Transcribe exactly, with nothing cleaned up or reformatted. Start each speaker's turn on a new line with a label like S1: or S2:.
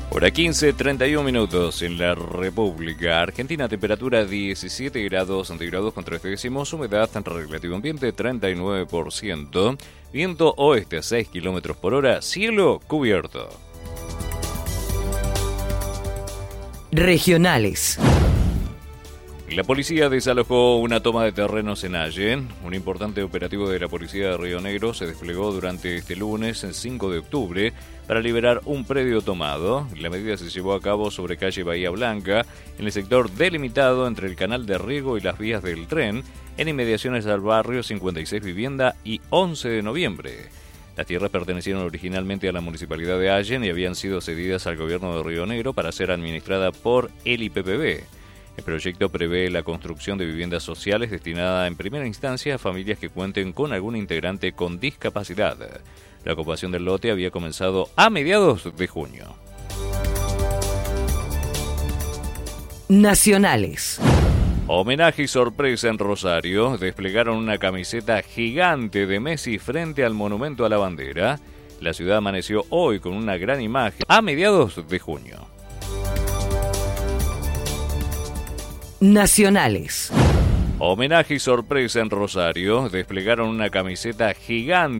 S1: Hora quince, treinta y uno minutos en la República Argentina, temperatura diecisiete grados centígrados con tres décimos, humedad relativo ambiente treinta y nueve por ciento, viento oeste a seis kilómetros por hora, cielo cubierto.
S2: Regionales.
S1: La policía desalojó una toma de terrenos en Allen. Un importante operativo de la policía de Río Negro se desplegó durante este lunes, cinco de octubre, para liberar un predio tomado. La medida se llevó a cabo sobre calle Bahía Blanca, en el sector delimitado entre el canal de riego y las vías del tren, en inmediaciones al barrio cincuenta y seis Vivienda y once de noviembre. Las tierras pertenecieron originalmente a la municipalidad de Allen y habían sido cedidas al gobierno de Río Negro para ser administrada por el I P P B. El proyecto prevé la construcción de viviendas sociales destinada en primera instancia a familias que cuenten con algún integrante con discapacidad. La ocupación del lote había comenzado a mediados de junio.
S2: Nacionales.
S1: Homenaje y sorpresa en Rosario. Desplegaron una camiseta gigante de Messi frente al Monumento a la Bandera. La ciudad amaneció hoy con una gran imagen a mediados de junio.
S2: Nacionales.
S1: Homenaje y sorpresa en Rosario. Desplegaron una camiseta gigante